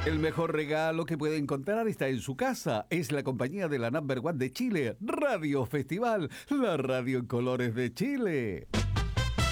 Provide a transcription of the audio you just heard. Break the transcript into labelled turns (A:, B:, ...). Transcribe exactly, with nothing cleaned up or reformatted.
A: El mejor regalo que puede encontrar está en su casa. Es la compañía de la Number One de Chile, Radio Festival, la radio en colores de Chile.